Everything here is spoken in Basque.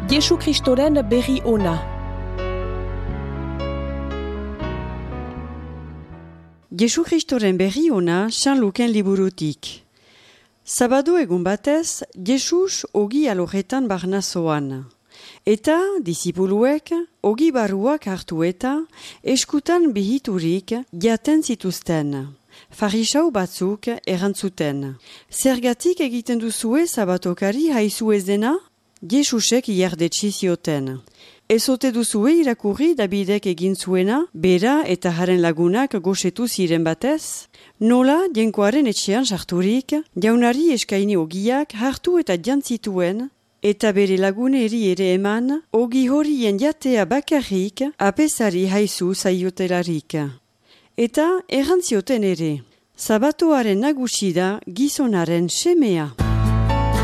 Jesu Kristoren berri ona. Jesu Kristoren berri ona San Luken liburutik. Sabado egun batez, Jesus ogi alorretan barnazoan. Eta, disipuluek, ogi barruak hartu eta, eskutan bihiturik jaten zituzten. Farisau batzuk erantzuten. Zergatik egiten duzue sabatokari haizu ez dena? Jesusek iardetsi zioten. Ezote duzue irakurri Davidek egin zuena, bera eta haren lagunak gosetu ziren batez? Nola, jenkoaren etxean sarturik, jaunari eskaini ogiak hartu eta jantzituen, eta bere laguneri ere eman, ogi horien jatea bakarrik apesari haizu zaiotelarik. Eta errantzioten ere, sabatoaren nagusi da gizonaren semea.